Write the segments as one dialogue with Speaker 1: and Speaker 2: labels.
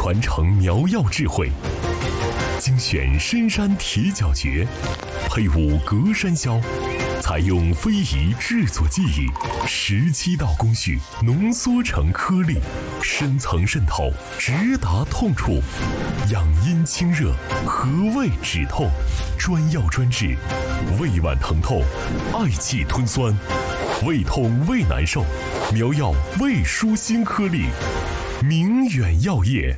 Speaker 1: 传承苗药智慧，精选深山铁角蕨，配伍隔山椒，采用非遗制作技艺，17道工序浓缩成颗粒，深层渗透，直达痛处，养阴清热，和胃止痛，专药专治，胃脘疼痛、嗳气吞酸、胃痛胃难受，苗药胃舒心颗粒，明远药业。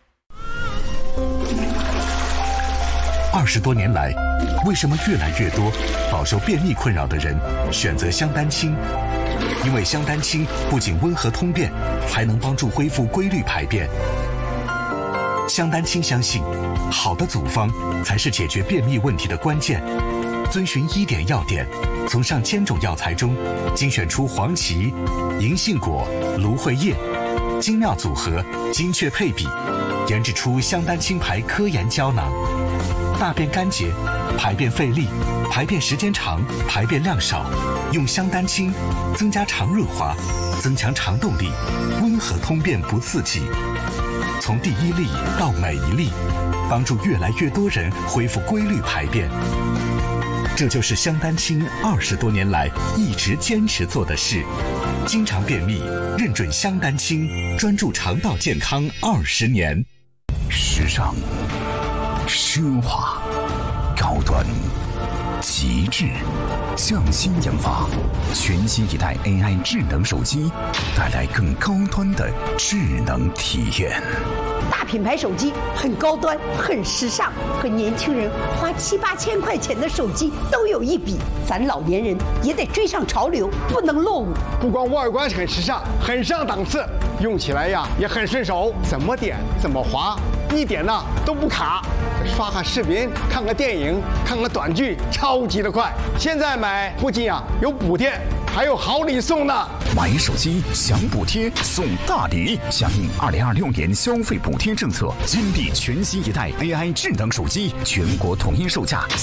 Speaker 2: 20多年来，为什么越来越多饱受便秘困扰的人选择香丹清？因为香丹清不仅温和通便，还能帮助恢复规律排便。香丹清相信，好的组方才是解决便秘问题的关键。遵循1点要点，从上千种药材中精选出黄芪、银杏果、芦荟叶，精妙组合，精确配比，研制出香丹清牌科研胶囊。大便干结、排便费力、排便时间长、排便量少，用香丹清增加肠润滑，增强肠动力，温和通便不刺激。从第1粒到每1粒，帮助越来越多人恢复规律排便。这就是香丹清20多年来一直坚持做的事。经常便秘，认准香丹清，专注肠道健康20年。
Speaker 3: 时尚、奢华、高端、极致，匠心研发，全新一代 AI 智能手机，带来更高端的智能体验。
Speaker 4: 大品牌手机很高端，很时尚，和年轻人花7、8千块钱的手机都有一比。咱老年人也得追上潮流，不能落伍。
Speaker 5: 不光外观很时尚，很上档次，用起来呀也很顺手，怎么点怎么滑，一点呢都不卡。刷个视频，看个电影，看个短剧，超级的快。现在买不仅有补贴，还有好礼送呢。
Speaker 3: 买手机享补贴送大礼，响应2026年消费补贴政策，金地全新一代 AI 智能手机，全国统一售价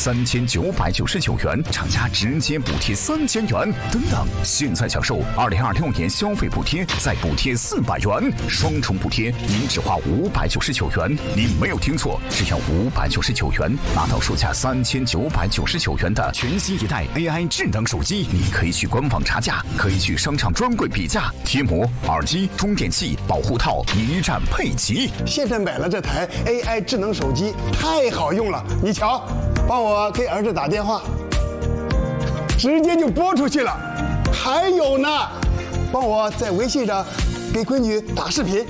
Speaker 3: 3999元，厂家直接补贴3000元。等等，现在享受2026年消费补贴，再补贴400元，双重补贴，您只花599元。您没有听错，只要599元，拿到售价3999元的全新一代 AI 智能手机。你可以去官网查价，可以去商场专柜比价，贴膜、耳机、充电器、保护套一站配齐。
Speaker 5: 现在买了这台 AI 智能手机，太好用了。你瞧，帮我给儿子打电话，直接就拨出去了。还有呢，帮我在微信上给闺女打视频。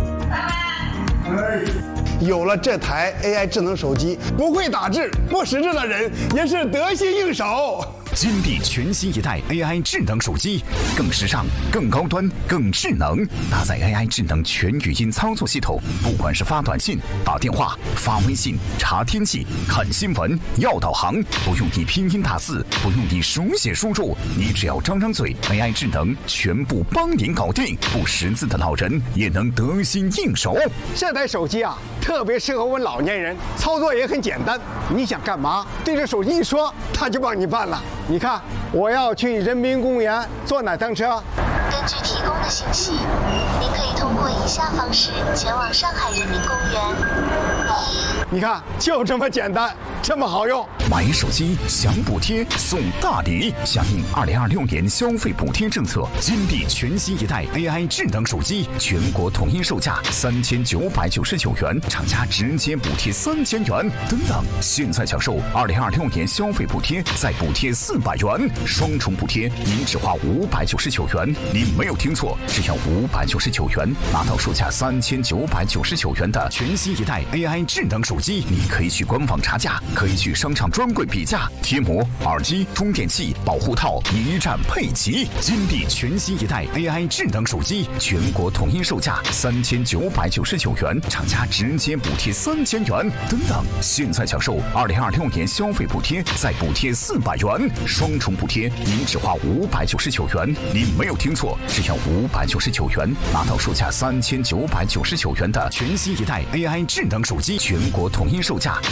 Speaker 5: 有了这台 AI 智能手机，不会打字、不识字的人也是得心应手。
Speaker 3: 金地全新一代 AI 智能手机，更时尚、更高端、更智能，搭载 AI 智能全语音操作系统，不管是发短信、打电话、发微信、查天气、看新闻、要导航，不用你拼音打字，不用你手写输入，你只要张张嘴 ，AI 智能全部帮您搞定，不识字的老人也能得心应手。
Speaker 5: 这台手机特别适合我们老年人，操作也很简单。你想干嘛，对着手机一说，它就帮你办了。你看，我要去人民公园坐哪趟车？
Speaker 6: 根据提供的信息，您可以通过以下方式前往上海人民公园。
Speaker 5: 你看，就这么简单，这么好用。
Speaker 3: 买手机享补贴送大礼，响应2026年消费补贴政策，金地全新一代 AI 智能手机，全国统一售价3999元，厂家直接补贴3000元。等等，现在享受2026年消费补贴，再补贴400元，双重补贴，您只花599元。您没有听错，只要599元，拿到售价3999元的全新一代 AI 智能手机。你可以去官网查价，可以去商场专柜比价，贴膜、耳机、充电器、保护套一站配齐。金地全新一代 AI 智能手机，全国统一售价3999元，厂家直接补贴3000元。等等，现在享受2026年消费补贴，再补贴400元，双重补贴，您只花599元。您没有听错，只要599元，拿到售价3999元的全新一代 AI 智能手机，全国统一售价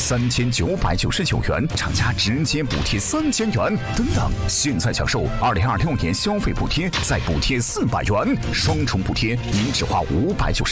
Speaker 3: 3999元，厂家直接补贴3000元。等等，现在享受2026年消费补贴，再补贴400元，双重补贴，您只花599